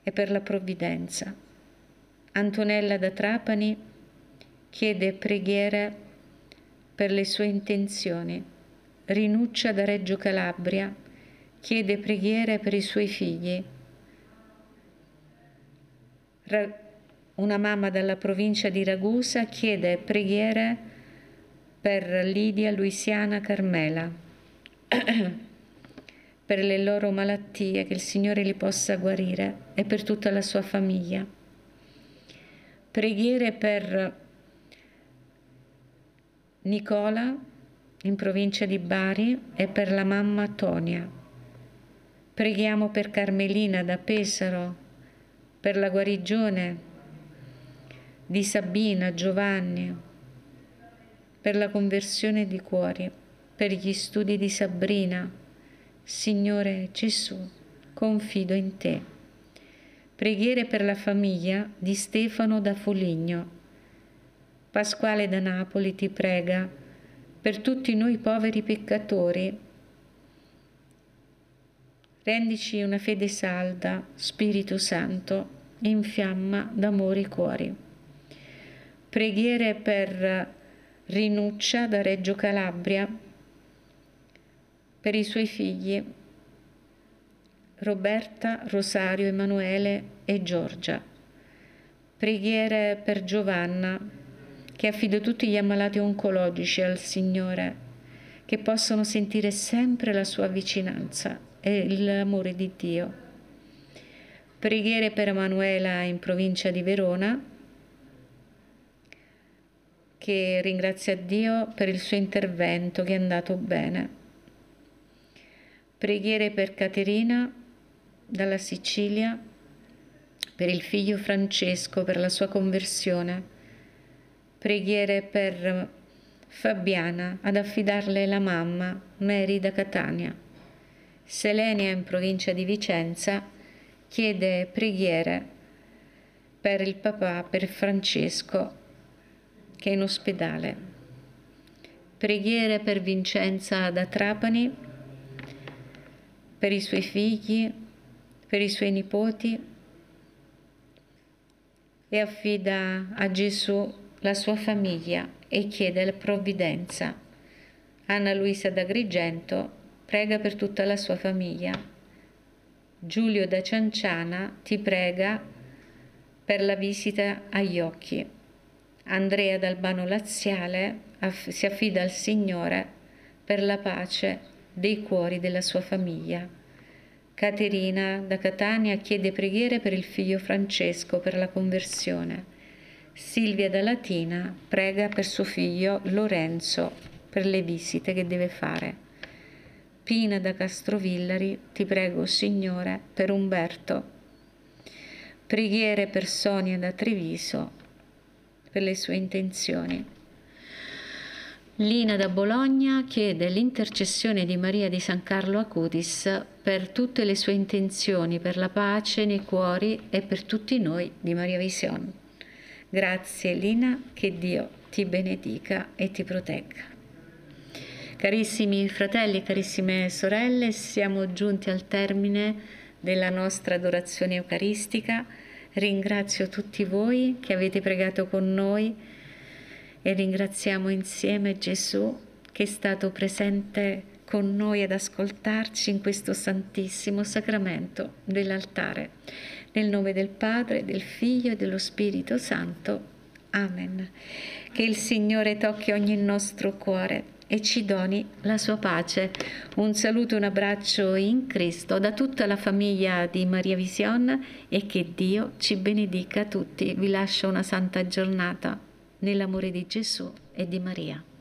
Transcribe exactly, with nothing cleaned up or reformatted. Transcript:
e per la provvidenza. Antonella da Trapani chiede preghiere per le sue intenzioni. Rinuccia da Reggio Calabria chiede preghiere per i suoi figli. Una mamma dalla provincia di Ragusa chiede preghiere per Lidia, Luisiana, Carmela, per le loro malattie, che il Signore li possa guarire, e per tutta la sua famiglia. Preghiere per Nicola, in provincia di Bari, e per la mamma Tonia. Preghiamo per Carmelina da Pesaro, per la guarigione di Sabina, Giovanni, per la conversione di cuori, per gli studi di Sabrina. Signore Gesù, confido in te. Preghiere per la famiglia di Stefano da Foligno. Pasquale da Napoli ti prega per tutti noi poveri peccatori. Rendici una fede salda, Spirito Santo, infiamma d'amore i cuori. Preghiere per Rinuccia da Reggio Calabria, per i suoi figli Roberta, Rosario, Emanuele e Giorgia. Preghiere per Giovanna, che affida tutti gli ammalati oncologici al Signore, che possano sentire sempre la sua vicinanza e l'amore di Dio. Preghiere per Emanuela in provincia di Verona, che ringrazia Dio per il suo intervento che è andato bene. Preghiere per Caterina dalla Sicilia, per il figlio Francesco, per la sua conversione. Preghiere per Fabiana, ad affidarle la mamma, Mary da Catania. Selenia in provincia di Vicenza chiede preghiere per il papà, per Francesco, che è in ospedale. Preghiere per Vincenza da Trapani, per i suoi figli, per i suoi nipoti, e affida a Gesù la sua famiglia e chiede la provvidenza. Anna Luisa d'Agrigento prega per tutta la sua famiglia. Giulio da Cianciana ti prega per la visita agli occhi. Andrea d'Albano Laziale aff- si affida al Signore per la pace dei cuori della sua famiglia. Caterina da Catania chiede preghiere per il figlio Francesco per la conversione. Silvia da Latina prega per suo figlio Lorenzo per le visite che deve fare. Pina da Castrovillari ti prego, Signore, per Umberto. Preghiere per Sonia da Treviso per le sue intenzioni. Lina da Bologna chiede l'intercessione di Maria di San Carlo Acutis per tutte le sue intenzioni, per la pace nei cuori e per tutti noi di Maria Vision. Grazie Lina, che Dio ti benedica e ti protegga. Carissimi fratelli e carissime sorelle, siamo giunti al termine della nostra adorazione eucaristica. Ringrazio tutti voi che avete pregato con noi e ringraziamo insieme Gesù che è stato presente con noi ad ascoltarci in questo santissimo sacramento dell'altare. Nel nome del Padre, del Figlio e dello Spirito Santo. Amen. Che il Signore tocchi ogni nostro cuore e ci doni la sua pace. Un saluto e un abbraccio in Cristo da tutta la famiglia di Maria Vision e che Dio ci benedica tutti. Vi lascio una santa giornata nell'amore di Gesù e di Maria.